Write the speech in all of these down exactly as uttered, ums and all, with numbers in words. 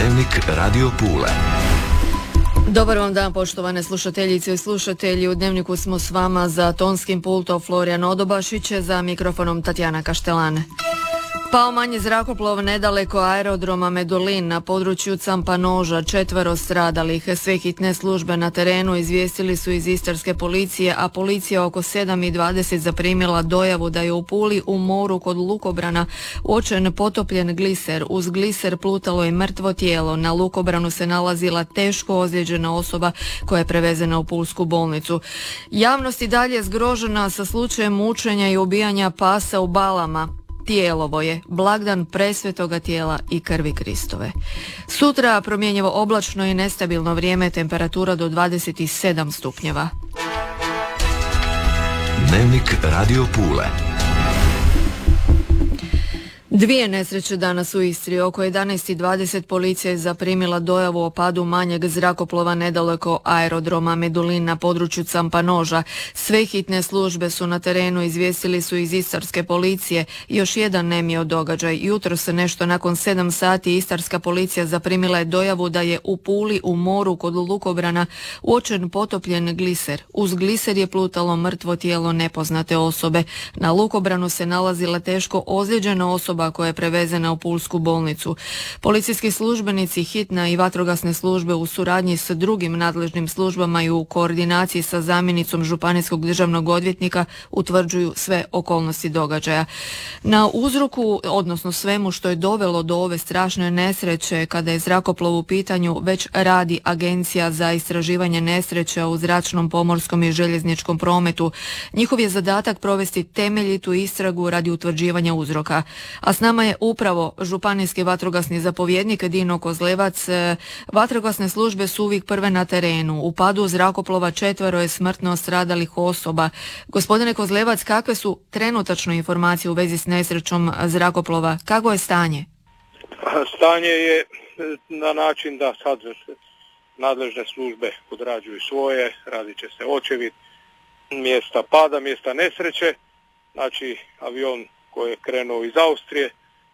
Dnevnik Radio Pule. Dobar vam dan, poštovane slušateljice i slušatelji. U Dnevniku smo s vama za tonskim pultom Florijan Odobašić, za mikrofonom Tatjana Kaštelane. Pao manji zrakoplov nedaleko aerodroma Medulin na području Campanoža, četvero stradalih. Sve hitne službe na terenu izvijestili su iz istarske policije, a policija oko sedam i dvadeset zaprimila dojavu da je u Puli u moru kod lukobrana uočen potopljen gliser. Uz gliser plutalo i mrtvo tijelo. Na lukobranu se nalazila teško ozlijeđena osoba koja je prevezena u pulsku bolnicu. Javnost i dalje zgrožena sa slučajem mučenja i ubijanja pasa u Balama. Tijelovo je blagdan presvetoga tijela i krvi Kristove. Sutra promjenjivo oblačno i nestabilno vrijeme, temperatura do dvadeset sedam stupnjeva. Dnevnik Radio Pule. Dvije nesreće danas u Istri. Oko jedanaest i dvadeset policija je zaprimila dojavu o padu manjeg zrakoplova nedaleko aerodroma Medulin na području Campanoža. Sve hitne službe su na terenu, izvijestili su iz istarske policije. Još jedan nemio događaj. Jutro se nešto nakon sedam sati istarska policija zaprimila je dojavu da je u Puli u moru kod lukobrana uočen potopljen gliser. Uz gliser je plutalo mrtvo tijelo nepoznate osobe. Na lukobranu se nalazila teško ozlijeđena osoba koja je prevezena u pulsku bolnicu. Policijski službenici, hitna i vatrogasne službe u suradnji s drugim nadležnim službama i u koordinaciji sa zamjenicom županijskog državnog odvjetnika utvrđuju sve okolnosti događaja. Na uzroku, odnosno svemu što je dovelo do ove strašne nesreće kada je zrakoplov u pitanju, već radi Agencija za istraživanje nesreća u zračnom, pomorskom i željezničkom prometu. Njihov je zadatak provesti temeljitu istragu radi utvrđivanja uzroka. A s nama je upravo županijski vatrogasni zapovjednik Dino Kozlevac. Vatrogasne službe su uvijek prve na terenu. U padu zrakoplova četvero je smrtno stradalih osoba. Gospodine Kozlevac, kakve su trenutačno informacije u vezi s nesrećom zrakoplova? Kako je stanje? Stanje je na način da sad nadležne službe odrađuju svoje, radit će se očevid mjesta pada, mjesta nesreće. Znači, avion koji je krenuo iz Austrije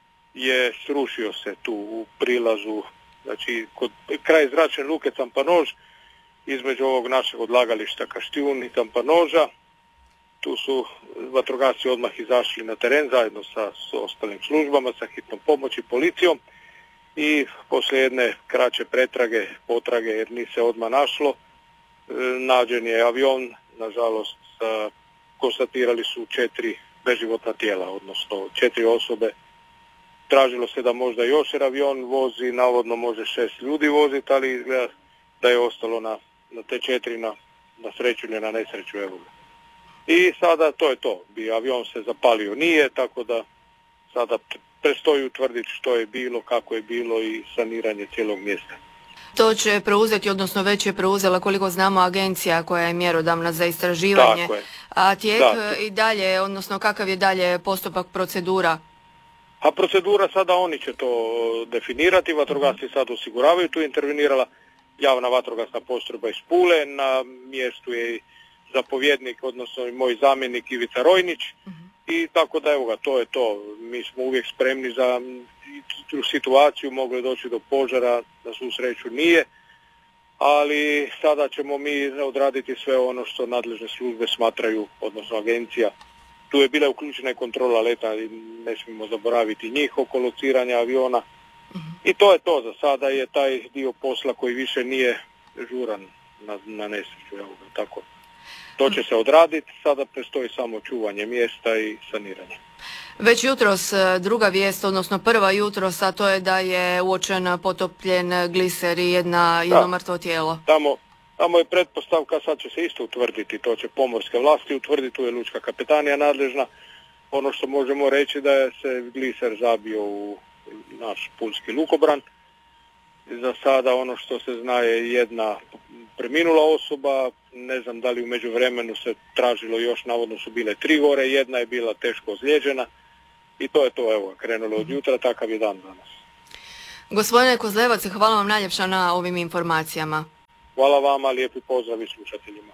je srušio se tu u prilazu, znači kod kraj zračne luke Campanož, između ovog našeg odlagališta Kaštijun i Campanoža. Tu su vatrogasci odmah izašli na teren zajedno sa, sa ostalim službama, sa hitnom pomoći, policijom, i poslije jedne kraće pretrage, potrage jer nije se odmah našlo, nađen je avion, nažalost konstatirali su četiri beživotna tijela, odnosno četiri osobe. Tražilo se da možda još jer avion vozi, navodno može šest ljudi voziti, ali izgleda da je ostalo na, na te četiri na, na sreću ili na nesreću. Evo. I sada to je to. Bi avion se zapalio nije, tako da sada prestoji utvrditi što je bilo, kako je bilo i saniranje cijelog mjesta. To će preuzeti, odnosno već je preuzela, koliko znamo, agencija koja je mjerodavna za istraživanje. Tako je. A tijek da. i dalje, odnosno kakav je dalje postupak, procedura? A procedura sada oni će to definirati, vatrogasci sad osiguravaju, tu je intervenirala javna vatrogasna postrojba iz Pule, na mjestu je zapovjednik, odnosno i moj zamjenik Ivica Rojnić, uh-huh. I tako da evo ga, to je to. Mi smo uvijek spremni za tu situaciju, moglo je doći do požara, na svu sreću nije, ali sada ćemo mi odraditi sve ono što nadležne službe smatraju, odnosno agencija. Tu je bila uključena i kontrola leta, ne smijemo zaboraviti njih oko lociranja aviona. Uh-huh. I to je to, za sada je taj dio posla koji više nije žuran na, na nesreću, evo ga, tako. To će se odraditi, sada prestoji samo čuvanje mjesta i saniranje. Već jutros druga vijest, odnosno prva jutros, a to je da je uočen potopljen gliser i jedna, jedno mrtvo tijelo. Tamo, tamo je pretpostavka, sad će se isto utvrditi, to će pomorske vlasti utvrditi, tu je lučka kapetanija nadležna. Ono što možemo reći da je se gliser zabio u naš pulski lukobran. Za sada ono što se zna je jedna preminula osoba, ne znam da li u međuvremenu se tražilo još, navodno su bile tri gore, jedna je bila teško ozlijeđena i to je to, evo, krenulo od jutra, takav je dan danas. Gospodine Kozlevac, hvala vam najljepša na ovim informacijama. Hvala vama, lijepi pozdrav i slušateljima.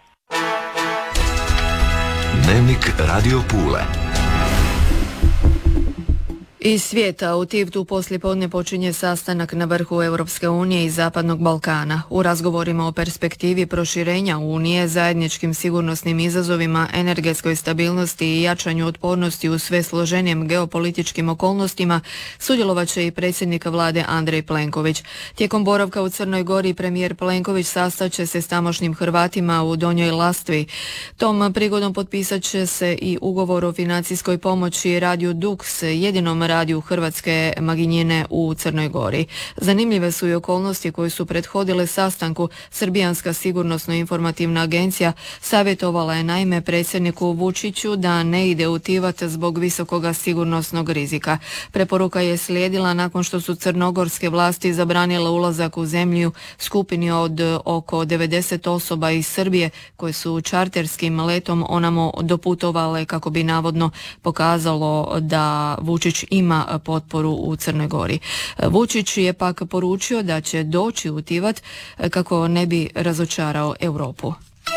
Dnevnik Radio Pule. Iz svijeta u Tivtu poslijepodne počinje sastanak na vrhu Europske unije i Zapadnog Balkana. U razgovorima o perspektivi proširenja Unije, zajedničkim sigurnosnim izazovima, energetskoj stabilnosti i jačanju otpornosti u sve složenijem geopolitičkim okolnostima sudjelovat će i predsjednik vlade Andrej Plenković. Tijekom boravka u Crnoj Gori premijer Plenković sastaće se s tamošnjim Hrvatima u Donjoj Lastvi. Tom prigodom potpisat će se i ugovor o financijskoj pomoći Radiju Dux, jedinom radiju hrvatske manjine u Crnoj Gori. Zanimljive su i okolnosti koje su prethodile sastanku. Srbijanska sigurnosno-informativna agencija savjetovala je naime predsjedniku Vučiću da ne ide u Tivat zbog visokoga sigurnosnog rizika. Preporuka je slijedila nakon što su crnogorske vlasti zabranile ulazak u zemlju skupini od oko devedeset osoba iz Srbije koje su čarterskim letom onamo doputovale kako bi navodno pokazalo da Vučić ima potporu u Crnoj Gori. Vučić je pak poručio da će doći u Tivat kako ne bi razočarao Europu.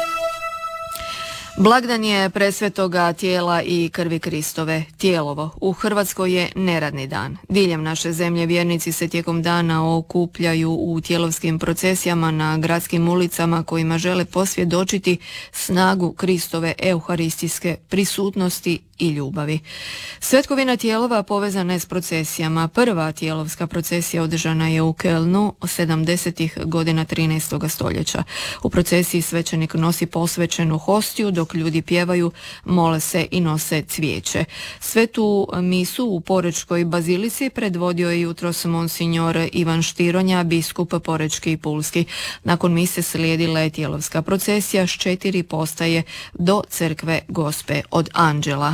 Blagdan je presvetoga tijela i krvi Kristove. Tijelovo. U Hrvatskoj je neradni dan. Diljem naše zemlje vjernici se tijekom dana okupljaju u tjelovskim procesijama na gradskim ulicama kojima žele posvjedočiti snagu Kristove euharistijske prisutnosti i ljubavi. Svetkovina tijelova povezana je s procesijama. Prva tijelovska procesija održana je u Kölnu sedamdesetih godina trinaestog stoljeća. U procesiji svećenik nosi posvećenu hostiju dok ljudi pjevaju, mole se i nose cvijeće. Svetu misu u Porečkoj bazilici predvodio je jutros monsignor Ivan Štironja, biskup Porečki i Pulski. Nakon mise slijedila je tijelovska procesija s četiri postaje do crkve Gospe od Anđela.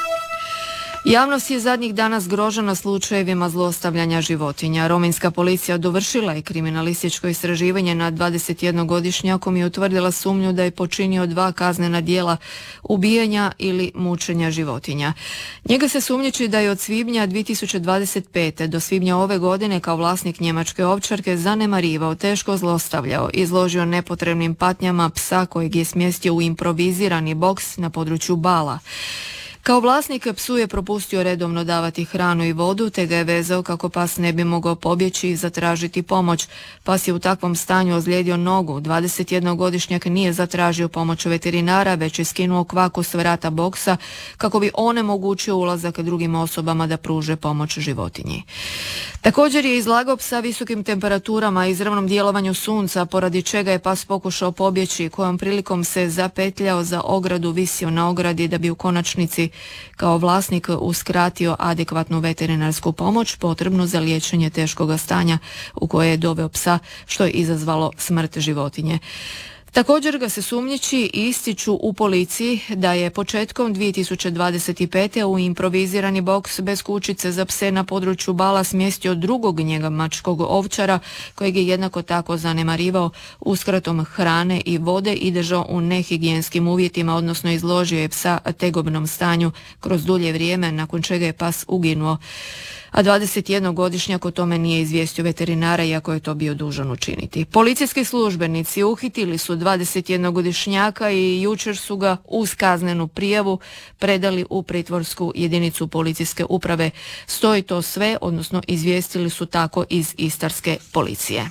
Javnost je zadnjih dana zgrožena slučajevima zlostavljanja životinja. Rominska policija dovršila je kriminalističko istraživanje nad dvadesetjednogodišnjakom i utvrdila sumnju da je počinio dva kaznena djela ubijanja ili mučenja životinja. Njega se sumnjiči da je od svibnja dvije tisuće dvadeset pete do svibnja ove godine kao vlasnik njemačke ovčarke zanemarivao, teško zlostavljao, izložio nepotrebnim patnjama psa kojeg je smjestio u improvizirani boks na području Bala. Kao vlasnik psu je propustio redovno davati hranu i vodu, te ga je vezao kako pas ne bi mogao pobjeći i zatražiti pomoć. Pas je u takvom stanju ozlijedio nogu. dvadesetjednogodišnjak nije zatražio pomoć veterinara, već je skinuo kvaku s vrata boksa kako bi onemogućio ulazak drugim osobama da pruže pomoć životinji. Također je izlagao psa visokim temperaturama i izravnom djelovanju sunca, poradi čega je pas pokušao pobjeći, kojom prilikom se zapetljao za ogradu, visio na ogradi da bi u konačnici kao vlasnik uskratio adekvatnu veterinarsku pomoć potrebnu za liječenje teškoga stanja u koje je doveo psa, što je izazvalo smrt životinje. Također ga se sumnjiči ističu u policiji da je početkom dvije tisuće dvadeset pete u improvizirani boks bez kućice za pse na području Bala smjestio drugog njegamačkog ovčara kojeg je jednako tako zanemarivao uskratom hrane i vode i držao u nehigijenskim uvjetima, odnosno izložio je psa tegobnom stanju kroz dulje vrijeme, nakon čega je pas uginuo. A dvadesetjednogodišnjak o tome nije izvijestio veterinara, iako je to bio dužan učiniti. Policijski službenici uhitili su dvadesetjednogodišnjaka i jučer su ga uz kaznenu prijavu predali u pritvorsku jedinicu policijske uprave. Stoji to sve, odnosno izvijestili su tako iz istarske policije.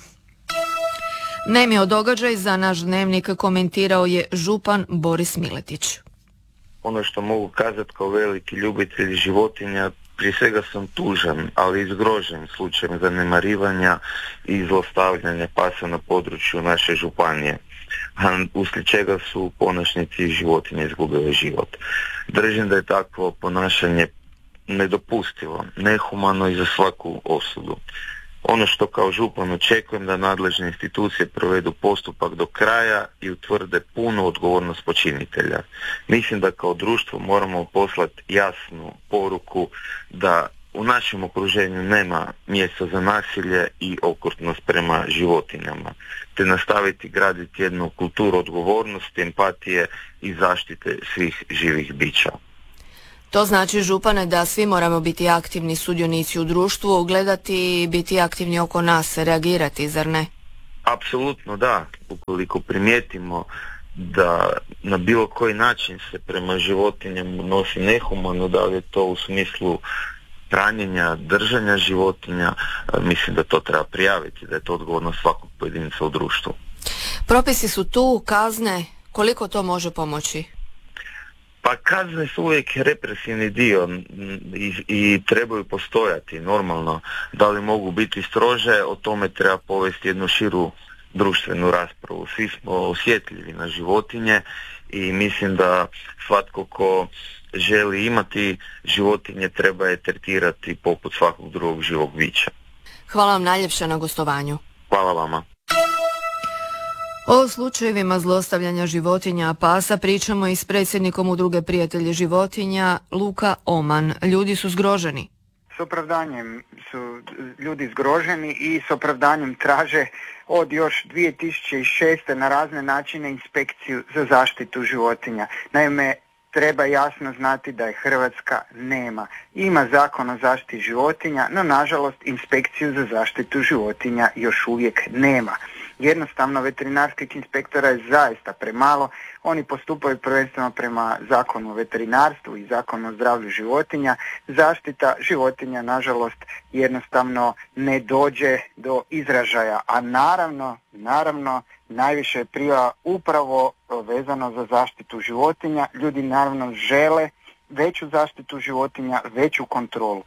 Nemio događaj za naš Dnevnik komentirao je župan Boris Miletić. Ono što mogu kazati kao veliki ljubitelj životinja, prije svega sam tužan, ali i zgrožen slučajem zanemarivanja i zlostavljanja pasa na području naše županije, a uslijed čega su u konačnici životinje izgubile život. Držim da je takvo ponašanje nedopustivo, nehumano i za svaku osudu. Ono što kao župan očekujem da nadležne institucije provedu postupak do kraja i utvrde punu odgovornost počinitelja. Mislim da kao društvo moramo poslati jasnu poruku da u našem okruženju nema mjesta za nasilje i okrutnost prema životinjama, te nastaviti graditi jednu kulturu odgovornosti, empatije i zaštite svih živih bića. To znači, župane, da svi moramo biti aktivni sudionici u društvu, gledati i biti aktivni oko nas, reagirati, zar ne? Apsolutno da. Ukoliko primijetimo da na bilo koji način se prema životinjama nosi nehumano, da li je to u smislu hranjenja, držanja životinja, mislim da to treba prijaviti, da je to odgovornost svakog pojedinca u društvu. Propisi su tu, kazne, koliko to može pomoći? Pa kazne su uvijek represivni dio i, i trebaju postojati normalno. Da li mogu biti strože, o tome treba povesti jednu širu društvenu raspravu. Svi smo osjetljivi na životinje i mislim da svatko ko želi imati životinje treba je tretirati poput svakog drugog živog bića. Hvala vam najljepše na gostovanju. Hvala vama. O slučajevima zlostavljanja životinja pasa pričamo i s predsjednikom Udruge Prijatelji životinja Luka Oman. Ljudi su zgroženi. S opravdanjem su ljudi zgroženi i s opravdanjem traže od još dvije tisuće šeste. na razne načine inspekciju za zaštitu životinja. Naime, treba jasno znati da je Hrvatska nema. Ima zakon o zaštiti životinja, no nažalost inspekciju za zaštitu životinja još uvijek nema. Jednostavno veterinarskih inspektora je zaista premalo, oni postupaju prvenstveno prema zakonu o veterinarstvu i zakonu o zdravlju životinja. Zaštita životinja nažalost jednostavno ne dođe do izražaja, a naravno, naravno najviše je prijava upravo vezano za zaštitu životinja. Ljudi naravno žele veću zaštitu životinja, veću kontrolu.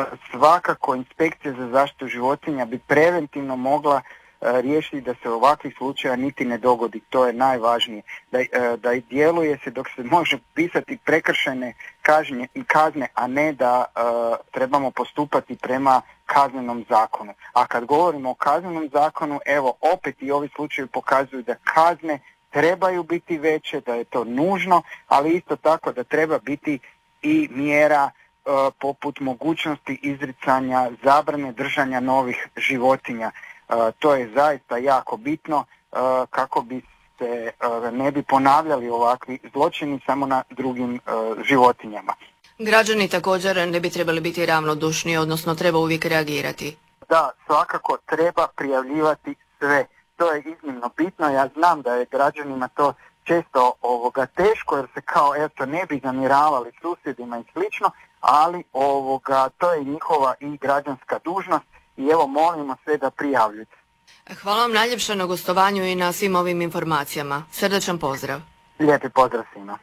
Svakako inspekcija za zaštitu životinja bi preventivno mogla riješiti da se ovakvih slučaja niti ne dogodi. To je najvažnije. Da, da i djeluje se dok se može pisati prekršajne kažnje, kazne, a ne da uh, trebamo postupati prema kaznenom zakonu. A kad govorimo o kaznenom zakonu, evo opet i ovi slučajevi pokazuju da kazne trebaju biti veće, da je to nužno, ali isto tako da treba biti i mjera uh, poput mogućnosti izricanja, zabrane držanja novih životinja. Uh, to je zaista jako bitno uh, kako bi se uh, ne bi ponavljali ovakvi zločini samo na drugim uh, životinjama. Građani također ne bi trebali biti ravnodušni, odnosno treba uvijek reagirati. Da, svakako treba prijavljivati sve. To je iznimno bitno. Ja znam da je građanima to često ovoga teško jer se kao eto ne bi zamiravali susjedima i slično, ali ovoga to je njihova i građanska dužnost. I evo molimo sve da prijavljuju. Hvala vam najljepše na gostovanju i na svim ovim informacijama. Srdačan pozdrav. Lijepi pozdrav svima.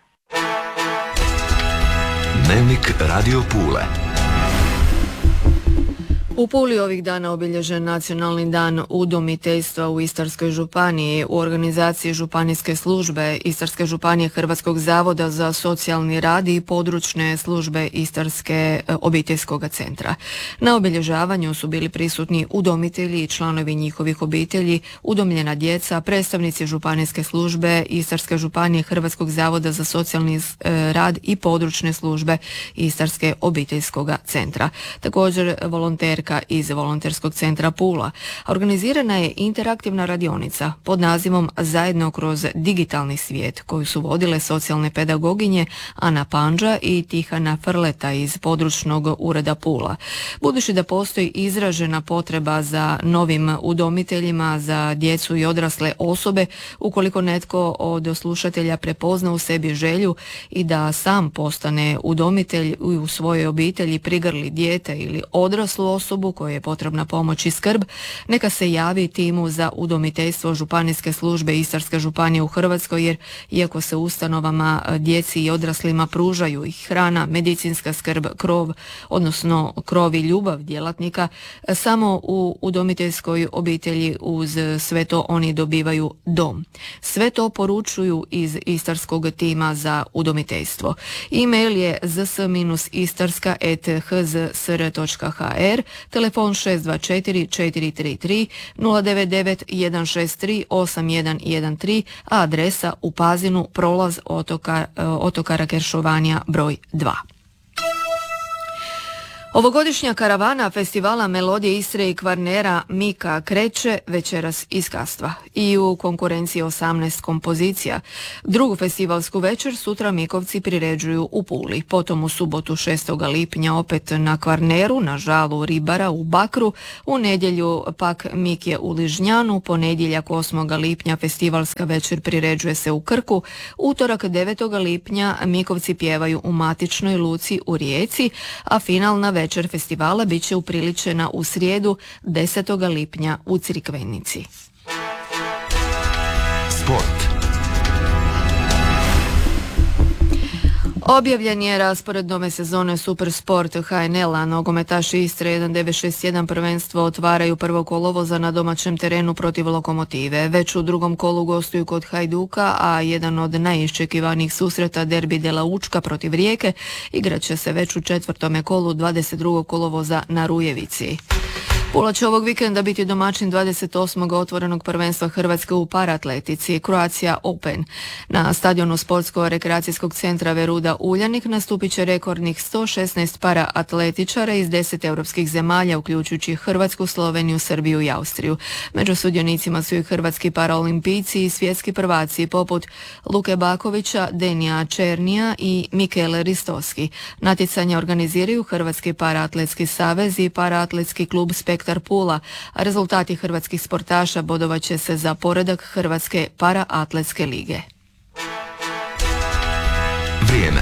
Dnevnik Radio Pule. U Puli ovih dana obilježen Nacionalni dan udomiteljstva u Istarskoj županiji. U organizaciji županijske službe Istarske županije, Hrvatskog zavoda za socijalni rad i područne službe Istarske obiteljskog centra. Na obilježavanju su bili prisutni udomitelji i članovi njihovih obitelji, udomljena djeca, predstavnici županijske službe Istarske županije, Hrvatskog zavoda za socijalni rad i područne službe Istarske obiteljskog centra. Također volonterka iz Volonterskog centra Pula. Organizirana je interaktivna radionica pod nazivom Zajedno kroz digitalni svijet, koju su vodile socijalne pedagoginje Ana Pandža i Tihana Frleta iz područnog ureda Pula. Budući da postoji izražena potreba za novim udomiteljima, za djecu i odrasle osobe, ukoliko netko od slušatelja prepozna u sebi želju i da sam postane udomitelj i u svojoj obitelji prigrli dijete ili odraslu osobu kojoj je potrebna pomoć i skrb, neka se javi timu za udomiteljstvo županijske službe Istarske županije u Hrvatskoj, jer iako se ustanovama djeci i odraslima pružaju i hrana, medicinska skrb, krov, odnosno krov i ljubav djelatnika, samo u udomiteljskoj obitelji uz sve to oni dobivaju dom. Sve to poručuju iz Istarskog tima za udomiteljstvo. E-mail je z s istarska at h z s r točka h r, telefon šest dva četiri četiri tri tri nula devet devet jedan šest tri osam jedan jedan tri, a adresa u Pazinu, prolaz otoka, otokara Keršovanija broj dva. Ovogodišnja karavana festivala Melodije Istre i Kvarnera Mika kreće večeras iz Kastva i u konkurenciji osamnaest kompozicija. Drugu festivalsku večer sutra Mikovci priređuju u Puli, potom u subotu šestog lipnja opet na Kvarneru, na žalu ribara u Bakru, u nedjelju pak Mik je u Ližnjanu, ponedjeljak osmog lipnja festivalska večer priređuje se u Krku, utorak devetog lipnja Mikovci pjevaju u Matičnoj luci u Rijeci, a finalna večer festivala bit će upriličena u srijedu desetog lipnja u Crikvenici. Sport. Objavljen je raspored nove sezone Super Sport H N L-a. Nogometaši Istre jedan devet šest jedan prvenstvo otvaraju prvo kolovoza na domaćem terenu protiv Lokomotive. Već u drugom kolu gostuju kod Hajduka, a jedan od najiščekivanijih susreta derbi Dela Učka protiv Rijeke igrat će se već u četvrtome kolu dvadeset drugog kolovoza na Rujevici. Pula će ovog vikenda biti domaćin dvadeset osmog otvorenog prvenstva Hrvatske u paratletici Croatia Open. Na stadionu sportsko-rekreacijskog centra Veruda Uljanik nastupit će rekordnih sto šesnaest paraatletičara iz deset europskih zemalja, uključujući Hrvatsku, Sloveniju, Srbiju i Austriju. Među sudionicima su i hrvatski paraolimpijci i svjetski prvaci poput Luke Bakovića, Denija Černija i Mikele Ristoski. Natjecanje organiziraju Hrvatski paraatletski savez i paraatletski klub Spektar Pula, a rezultati hrvatskih sportaša bodovat će se za poredak Hrvatske paraatletske lige. Vrijeme.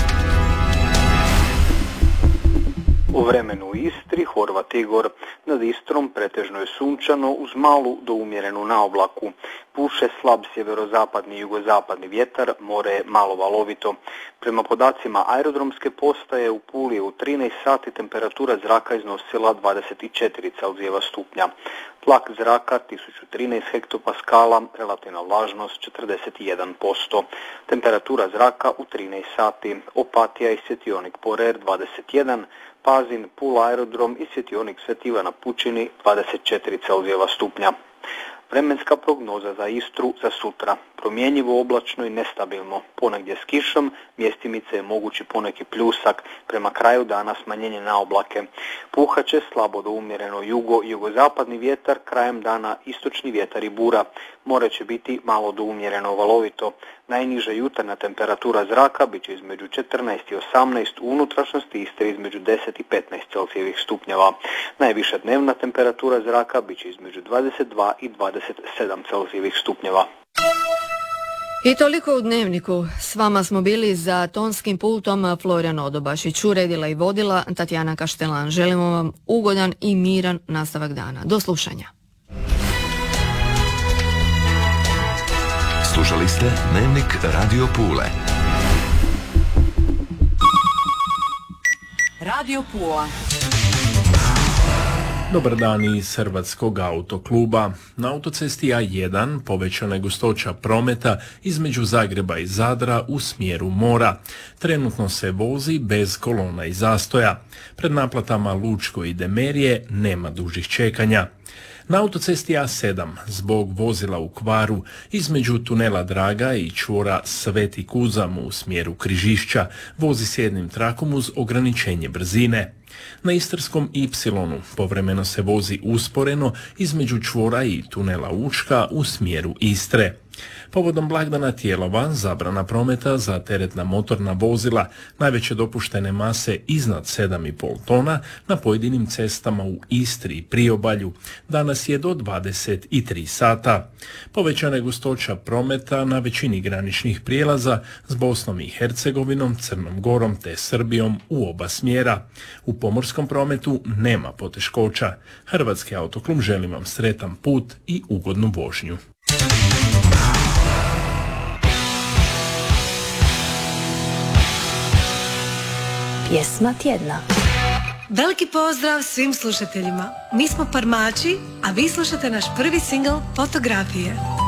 U vremenu u Istri, Horvat Igor, nad Istrom pretežno je sunčano uz malu do umjerenu naoblaku. Puše slab sjeverozapadni i jugozapadni vjetar, more je malo valovito. Prema podacima aerodromske postaje u Puli u trinaest sati temperatura zraka iznosila dvadeset četiri Celzijeva stupnja. Tlak zraka tisuću trinaest hektopaskala, relativna vlažnost četrdeset jedan posto. Temperatura zraka u trinaest sati, Opatija i svjetionik Porer dvadeset jedan, Pazin, Pula aerodrom i svjetionik Sveti Ivan na Pučini dvadeset četiri Celzijeva stupnja. Vremenska prognoza za Istru za sutra. Promjenjivo, oblačno i nestabilno. Ponegdje s kišom, mjestimice je mogući poneki pljusak. Prema kraju dana smanjenje na oblake. Puhaće slabo do umjereno jugo i jugozapadni vjetar, krajem dana istočni vjetar i bura. More će biti malo do umjereno valovito. Najniža jutarnja temperatura zraka bit će između četrnaest i osamnaest, u unutrašnjosti Istre između deset i petnaest Celzijevih stupnjeva. Najviša dnevna temperatura zraka bit će između dvadeset dva i dvadeset sedam Celzijevih stupnjeva. I toliko u Dnevniku. S vama smo bili za tonskim pultom Florijan Odobašić, uredila i vodila Tatjana Kaštelan. Želimo vam ugodan i miran nastavak dana. Do slušanja. Slušali ste Dnevnik Radio Pule. Radio Pula. Dobar dan iz Hrvatskog autokluba. Na autocesti A jedan povećana je gustoća prometa između Zagreba i Zadra u smjeru mora. Trenutno se vozi bez kolona i zastoja. Pred naplatama Lučko i Demerije nema dužih čekanja. Na autocesti A sedam zbog vozila u kvaru između tunela Draga i čvora Sveti Kuzam u smjeru Križišća vozi s jednim trakom uz ograničenje brzine. Na Istarskom Y povremeno se vozi usporeno između čvora i tunela Učka u smjeru Istre. Povodom blagdana Tijelova zabrana prometa za teretna motorna vozila najveće dopuštene mase iznad sedam i pol tona na pojedinim cestama u Istri i Priobalju danas je do dvadeset tri sata. Povećana je gustoća prometa na većini graničnih prijelaza s Bosnom i Hercegovinom, Crnom Gorom te Srbijom u oba smjera. U pomorskom prometu nema poteškoća. Hrvatski autoklub želi vam sretan put i ugodnu vožnju. Pjesma tjedna. Veliki pozdrav svim slušateljima. Mi smo Parmači, a vi slušate naš prvi singl Fotografije.